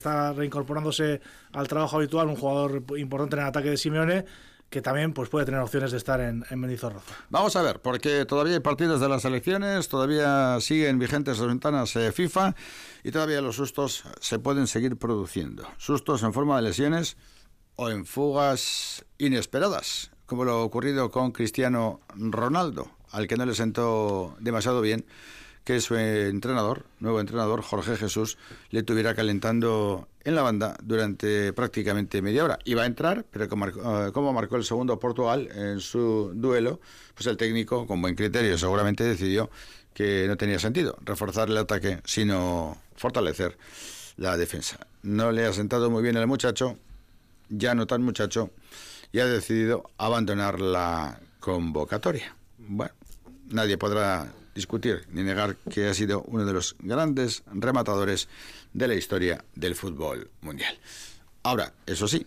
Está reincorporándose al trabajo habitual, un jugador importante en el ataque de Simeone, que también pues puede tener opciones de estar en Mendizorroza. Vamos a ver, porque todavía hay partidos de las selecciones, todavía siguen vigentes las ventanas FIFA y todavía los sustos se pueden seguir produciendo. Sustos en forma de lesiones o en fugas inesperadas, como lo ocurrido con Cristiano Ronaldo, al que no le sentó demasiado bien que su nuevo entrenador, Jorge Jesús, le tuviera calentando en la banda durante prácticamente media hora. Iba a entrar, pero como marcó el segundo Portugal en su duelo, pues el técnico, con buen criterio, seguramente decidió que no tenía sentido reforzar el ataque, sino fortalecer la defensa. No le ha sentado muy bien al muchacho, ya no tan muchacho, y ha decidido abandonar la convocatoria. Bueno, nadie podrá discutir ni negar que ha sido uno de los grandes rematadores de la historia del fútbol mundial. Ahora, eso sí,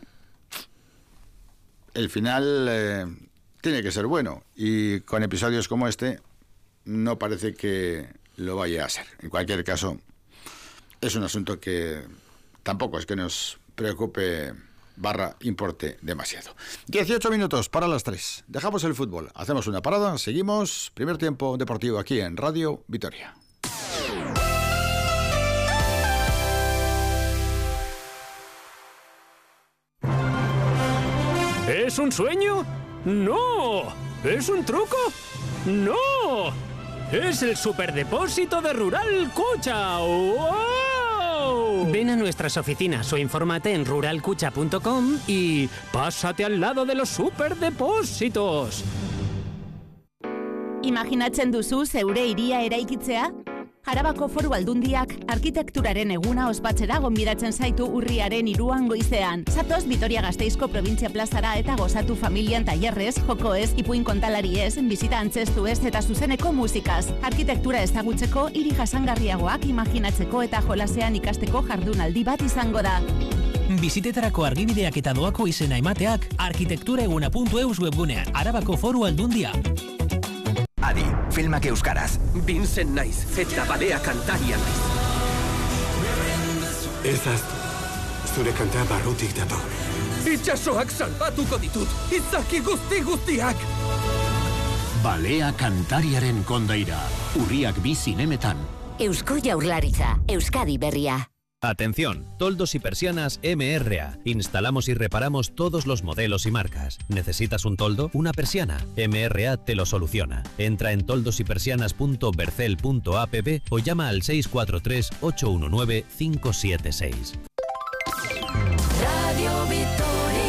el final tiene que ser bueno, y con episodios como este no parece que lo vaya a ser. En cualquier caso, es un asunto que tampoco es que nos preocupe / importe demasiado. 18 minutos para las 3. Dejamos el fútbol, hacemos una parada, seguimos. Primer tiempo deportivo aquí en Radio Vitoria. ¿Es un sueño? ¡No! ¿Es un truco? ¡No! ¡Es el superdepósito de Rural Cucha! ¡Wow! Ven a nuestras oficinas o infórmate en ruralcucha.com y pásate al lado de los superdepósitos. Imaginatzen duzu zeure hiria eraikitzea? Arabako Foru Aldundiak arkitekturaren eguna ospatzera gonbidatzen zaitu urriaren 3 goizean. Zatoz Vitoria-Gasteizko Probintzia Plazara eta gozatu familian tailerrez, jokoez, ipuin kontalariez, bizita antzestuez eta zuzeneko musikaz. Arkitektura ezagutzeko, hiri jasangarriagoak imaginatzeko eta jolasean ikasteko jardunaldi bat izango da. Bizitetarako argibideak eta doako izena emateak arkitektureguna.eus webgunean. Arabako Foru Aldundia. Adi, filmak euskaraz. Vincent naiz, eta balea kantaria naiz. Ez ahaztu, zure kantea barrutik dator. Itxasoak salbatuko ditut, izaki guztiak! Balea kantariaren kondaira, urriak 2 zinemetan. Eusko Jaurlaritza, Euskadi Berria. Atención, toldos y persianas MRA. Instalamos y reparamos todos los modelos y marcas. ¿Necesitas un toldo? ¿Una persiana? MRA te lo soluciona. Entra en toldosypersianas.bercel.app o llama al 643-819-576. Radio Vitoria.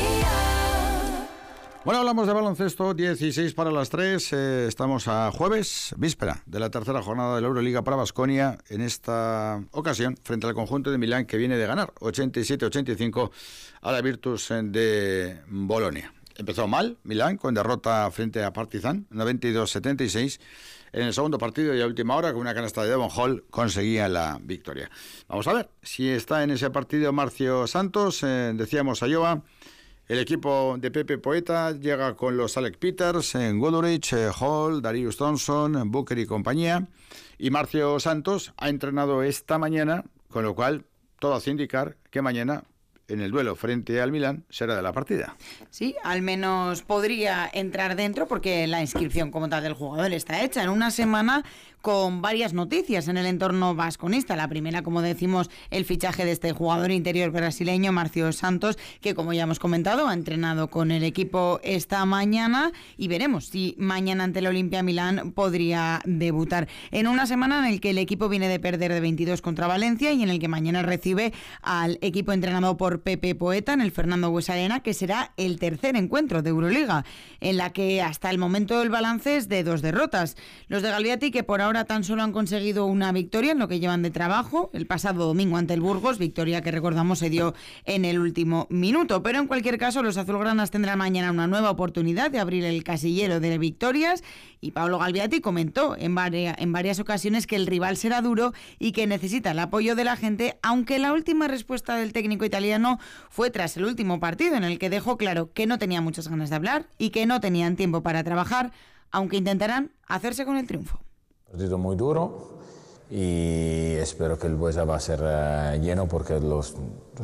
Bueno, hablamos de baloncesto, 16 para las 3, estamos a jueves, víspera de la tercera jornada de la Euroliga para Baskonia, en esta ocasión frente al conjunto de Milán, que viene de ganar 87-85 a la Virtus de Bolonia. Empezó mal Milán con derrota frente a Partizan, 92-76. En el segundo partido y a última hora, con una canasta de Devon Hall, conseguía la victoria. Vamos a ver si está en ese partido Marcio Santos. Decíamos a Iowa. El equipo de Pepe Poeta llega con los Alec Peters, Goodrich, Hall, Darius Thompson, Booker y compañía. Y Marcio Santos ha entrenado esta mañana, con lo cual todo hace indicar que mañana, en el duelo frente al Milán, será de la partida. Sí, al menos podría entrar dentro, porque la inscripción como tal del jugador está hecha en una semana con varias noticias en el entorno vasconista. La primera, como decimos, el fichaje de este jugador interior brasileño, Marcio Santos, que como ya hemos comentado, ha entrenado con el equipo esta mañana, y veremos si mañana ante el Olimpia Milán podría debutar. En una semana en el que el equipo viene de perder de 22 contra Valencia y en el que mañana recibe al equipo entrenado por Pepe Poeta en el Fernando Buesa Arena, que será el tercer encuentro de Euroliga, en la que hasta el momento el balance es de 2 derrotas. Los de Galviati, que por ahora tan solo han conseguido una victoria en lo que llevan de trabajo, el pasado domingo ante el Burgos, victoria que recordamos se dio en el último minuto. Pero en cualquier caso, los azulgranas tendrán mañana una nueva oportunidad de abrir el casillero de victorias, y Pablo Galviati comentó en varias ocasiones que el rival será duro y que necesita el apoyo de la gente, aunque la última respuesta del técnico italiano fue tras el último partido, en el que dejó claro que no tenía muchas ganas de hablar y que no tenían tiempo para trabajar, aunque intentarán hacerse con el triunfo. Partido muy duro, y espero que el Buesa va a ser lleno porque los